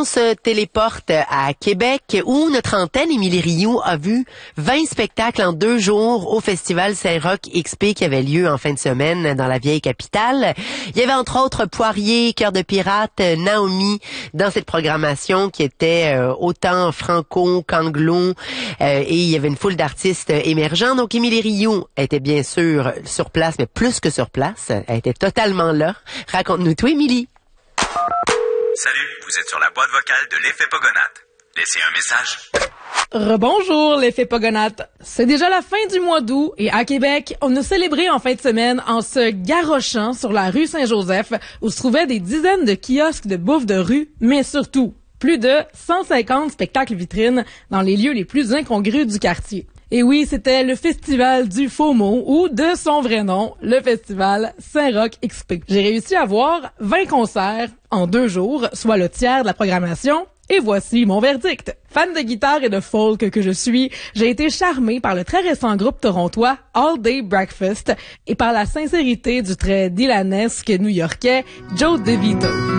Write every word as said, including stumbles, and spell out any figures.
se téléporte à Québec où notre antenne Émilie Rioux a vu vingt spectacles en deux jours au Festival Saint-Roch X P qui avait lieu en fin de semaine dans la vieille capitale. Il y avait entre autres Poirier, Cœur de pirate, Naomi dans cette programmation qui était euh, autant franco qu'anglo euh, et il y avait une foule d'artistes émergents. Donc Émilie Rioux était bien sûr sur place, mais plus que sur place, elle était totalement là. Raconte-nous tout, Émilie. Salut, vous êtes sur la boîte vocale de l'Effet Pogonate. Laissez un message. Rebonjour l'Effet Pogonate. C'est déjà la fin du mois d'août et à Québec, on a célébré en fin de semaine en se garrochant sur la rue Saint-Joseph où se trouvaient des dizaines de kiosques de bouffe de rue, mais surtout plus de cent cinquante spectacles vitrines dans les lieux les plus incongrus du quartier. Et oui, c'était le festival du faux mot, ou de son vrai nom, le festival Saint-Roch X P. J'ai réussi à voir vingt concerts en deux jours, soit le tiers de la programmation, et voici mon verdict. Fan de guitare et de folk que je suis, j'ai été charmée par le très récent groupe torontois All Day Breakfast et par la sincérité du très dylanesque new-yorkais Joe DeVito.